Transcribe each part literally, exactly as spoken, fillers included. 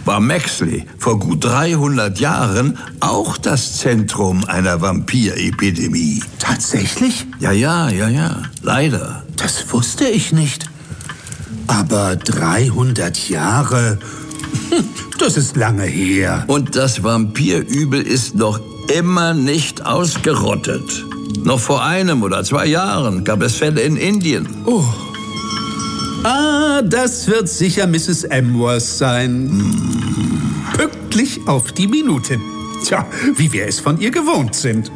war Maxley vor gut dreihundert Jahren auch das Zentrum einer Vampirepidemie. Tatsächlich? Ja, ja, ja, ja, leider. Das wusste ich nicht. Aber dreihundert Jahre, das ist lange her. Und das Vampirübel ist noch immer nicht ausgerottet. Noch vor einem oder zwei Jahren gab es Fälle in Indien. Oh. Ah, das wird sicher Misses Amworth sein. Hm. Pünktlich auf die Minute. Tja, wie wir es von ihr gewohnt sind.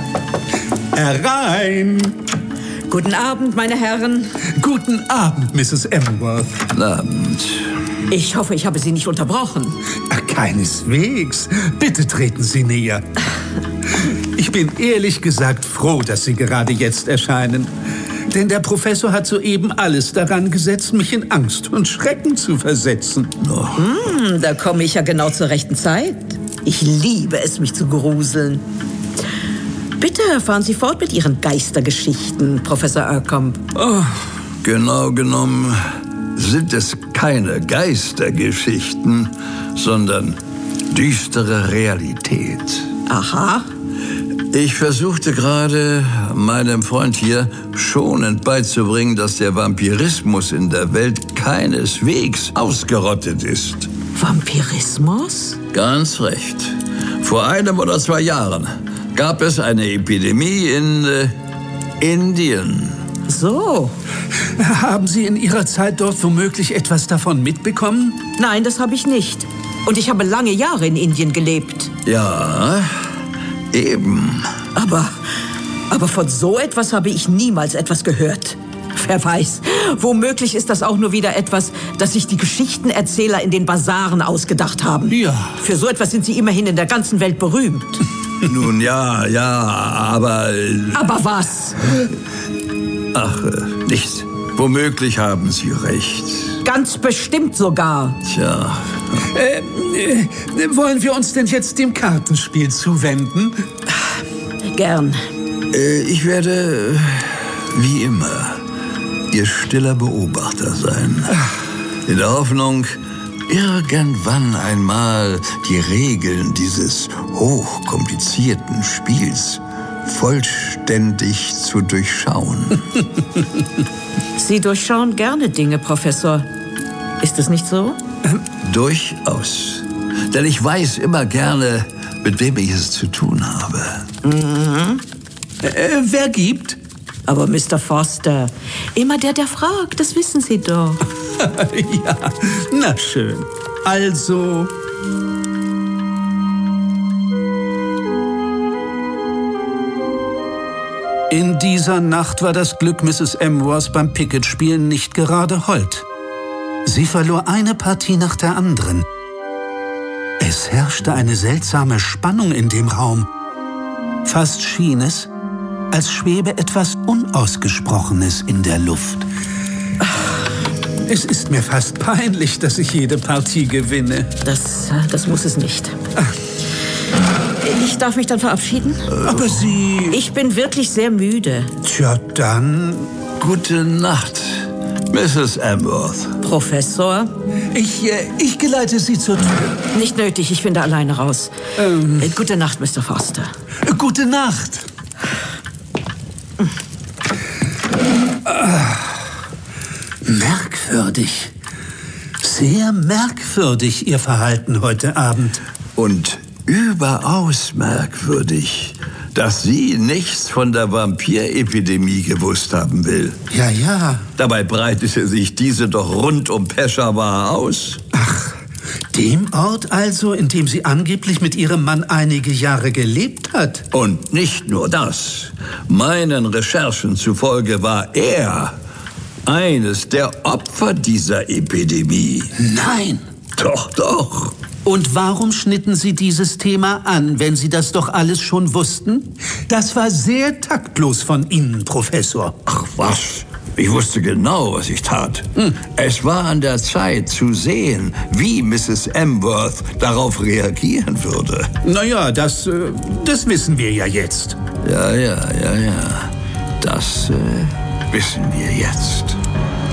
Herein! Guten Abend, meine Herren. Guten Abend, Misses Amworth. Guten Abend. Ich hoffe, ich habe Sie nicht unterbrochen. Ach, keineswegs. Bitte treten Sie näher. Ich bin ehrlich gesagt froh, dass Sie gerade jetzt erscheinen. Denn der Professor hat soeben alles daran gesetzt, mich in Angst und Schrecken zu versetzen. Oh. Hm, da komme ich ja genau zur rechten Zeit. Ich liebe es, mich zu gruseln. Bitte fahren Sie fort mit Ihren Geistergeschichten, Professor Ercombe. Oh, genau genommen sind es keine Geistergeschichten, sondern düstere Realität. Aha. Ich versuchte gerade, meinem Freund hier schonend beizubringen, dass der Vampirismus in der Welt keineswegs ausgerottet ist. Vampirismus? Ganz recht. Vor einem oder zwei Jahren gab es eine Epidemie in äh, Indien. So. Haben Sie in Ihrer Zeit dort womöglich etwas davon mitbekommen? Nein, das habe ich nicht. Und ich habe lange Jahre in Indien gelebt. Ja, eben. Aber, aber von so etwas habe ich niemals etwas gehört. Wer weiß, womöglich ist das auch nur wieder etwas, das sich die Geschichtenerzähler in den Basaren ausgedacht haben. Ja. Für so etwas sind sie immerhin in der ganzen Welt berühmt. Nun ja, ja, aber... Aber was? Ach, nichts. Womöglich haben Sie recht. Ganz bestimmt sogar. Tja. Äh, äh, wollen wir uns denn jetzt dem Kartenspiel zuwenden? Gern. Äh, ich werde, wie immer, Ihr stiller Beobachter sein. In der Hoffnung, irgendwann einmal die Regeln dieses hochkomplizierten Spiels vollständig zu durchschauen. Sie durchschauen gerne Dinge, Professor. Ist es nicht so? Durchaus. Denn ich weiß immer gerne, mit wem ich es zu tun habe. Mhm. Äh, wer gibt? Aber Mister Foster, immer der, der fragt, das wissen Sie doch. Ja, na schön. Also... In dieser Nacht war das Glück Misses Amworth beim Piquet-Spielen nicht gerade hold. Sie verlor eine Partie nach der anderen. Es herrschte eine seltsame Spannung in dem Raum. Fast schien es, als schwebe etwas Unausgesprochenes in der Luft. Es ist mir fast peinlich, dass ich jede Partie gewinne. Das, das muss es nicht. Ich darf mich dann verabschieden? Aber Sie... Ich bin wirklich sehr müde. Tja, dann... Gute Nacht, Misses Amworth. Professor? Ich, äh, ich geleite Sie zur Tür. Nicht nötig, ich finde alleine raus. Ähm, äh, gute Nacht, Mister Foster. Gute Nacht. Ah, merkwürdig. Sehr merkwürdig, Ihr Verhalten heute Abend. Und überaus merkwürdig, dass sie nichts von der Vampirepidemie gewusst haben will. Ja, ja. Dabei breitete sich diese doch rund um Peshawar aus. Ach, dem Ort also, in dem sie angeblich mit ihrem Mann einige Jahre gelebt hat. Und nicht nur das. Meinen Recherchen zufolge war er eines der Opfer dieser Epidemie. Nein. Doch, doch. Und warum schnitten Sie dieses Thema an, wenn Sie das doch alles schon wussten? Das war sehr taktlos von Ihnen, Professor. Ach was, ich wusste genau, was ich tat. Hm. Es war an der Zeit zu sehen, wie Misses Amworth darauf reagieren würde. Naja, das, äh, das wissen wir ja jetzt. Ja, ja, ja, ja. Das äh, wissen wir jetzt.